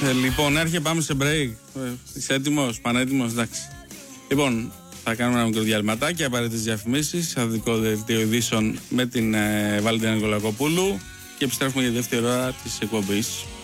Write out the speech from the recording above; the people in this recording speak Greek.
Λοιπόν, έρχεται, πάμε σε break. Είσαι έτοιμος, πανέτοιμος, εντάξει. Λοιπόν, θα κάνουμε ένα μικρό διαλυματάκι, απαραίτητες διαφημίσεις, αδικό δελτίο ειδήσεων με την Βαλεντίνα Νικολακοπούλου και επιστρέφουμε για τη δεύτερη ώρα της εκπομπής.